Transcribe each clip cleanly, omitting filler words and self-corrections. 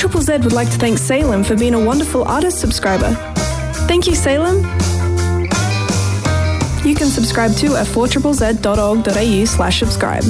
Triple Z would like to thank Salem for being a wonderful artist subscriber. Thank you, Salem. You can subscribe too at 4ZZZ.org.au/subscribe.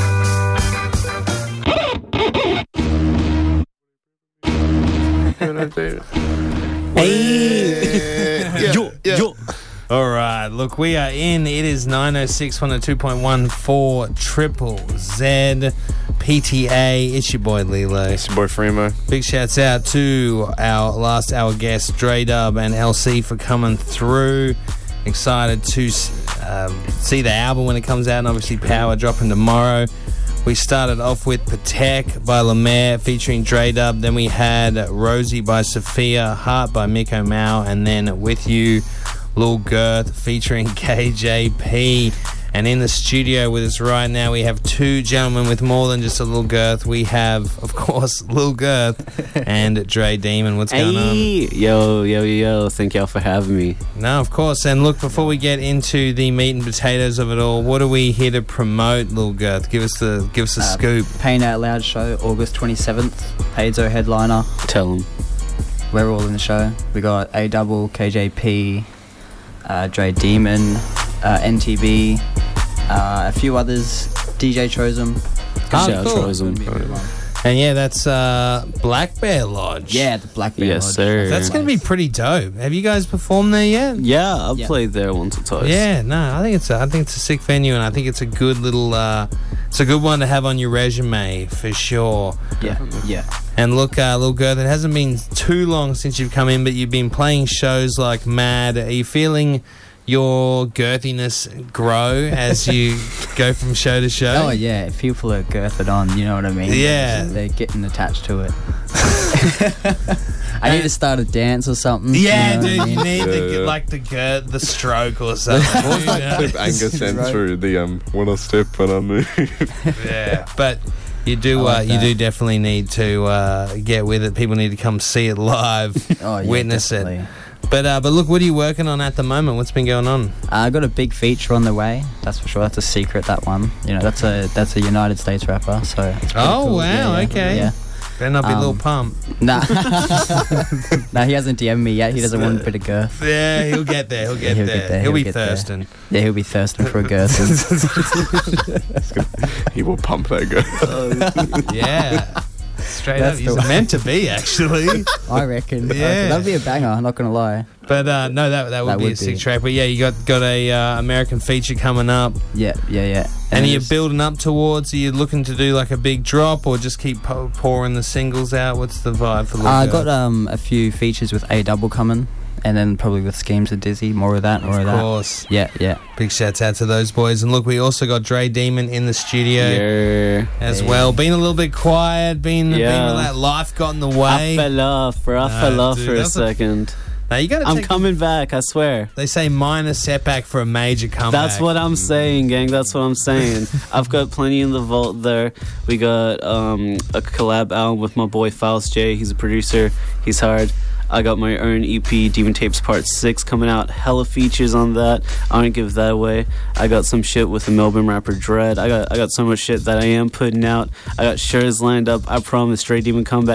Hey! Yo. All right, look, we are in. It is 906 102.1 for Triple Z PTA. It's your boy Lilo. It's your boy Fremo. Big shouts out to our last hour guests, Dre Dub and LC, for coming through. Excited to see the album when it comes out, and obviously Power dropping tomorrow. We started off with Patek by Lemaire featuring Dre Dub. Then we had Rosie by Sophia, Heart by Miko Mao, and then With You, Lil Girth featuring KJP. And in the studio with us right now, we have two gentlemen with more than just a Lil Girth. We have, of course, Lil Girth and Dre Demon. What's going on? Yo. Thank y'all for having me. No, of course. And look, before we get into the meat and potatoes of it all, what are we here to promote, Lil Girth? Give us the scoop. Pain Out Loud show, August 27th. Paizo headliner. Tell them. We're all in the show. We got A-Double, KJP, Dre Demon, NTB, a few others, DJ Chosum. Cool. And yeah, that's Black Bear Lodge. Yeah, the Black Bear Lodge. Yes, sir. That's going to be pretty dope. Have you guys performed there yet? Yeah, I've played there once or twice. Yeah, no, I think it's a sick venue, and I think it's a good little, it's a good one to have on your resume for sure. Yeah. And look, Lil Girth, it hasn't been too long since you've come in, but you've been playing shows like mad. Are you feeling your girthiness grow as you go from show to show? Oh yeah, if people are girthed on, you know what I mean? Yeah. They're getting attached to it. I need to start a dance or something. Yeah, you know dude, what I mean? you need the stroke or something. What was that clip Angus sent through? The when I step, when I move. Yeah, but you do you do definitely need to get with it. People need to come see it live, witness definitely. it. But look, what are you working on at the moment? What's been going on? I got a big feature on the way. That's for sure. That's a secret. That one. You know, that's a United States rapper. So. It's Oh cool. wow! Yeah. Okay. Yeah. Better not be Lil Pump. Nah. Nah, he hasn't DM'd me yet. He doesn't want a bit of girth. Yeah, he'll get there. He'll get there. He'll be thirsting. Yeah, he'll be thirsting for a girth. He will pump that girl. Yeah. Straight That's up. He's meant to be, actually. I reckon. Yeah. That'd be a banger, not going to lie. But no, that would be a sick track. But yeah, you got a American feature coming up. Yeah. And are you building up towards, are you looking to do like a big drop or just keep pouring the singles out? What's the vibe for Lil Girth? I got a few features with A-Double coming, and then probably with Schemes of Dizzy, more of that. Of course. Yeah. Big shouts out to those boys. And look, we also got Dre Demon in the studio as well. Been a little bit quiet, been that life got in the way. I fell off for a second. Now you gotta I'm coming back, I swear. They say minor setback for a major comeback. That's what I'm saying, gang. That's what I'm saying. I've got plenty in the vault there. We got a collab album with my boy Faust J. He's a producer. He's hard. I got my own EP, Demon Tapes Part 6, coming out. Hella features on that. I don't give that away. I got some shit with the Melbourne rapper Dread. I got so much shit that I am putting out. I got shares lined up. I promise Dre Demon comeback.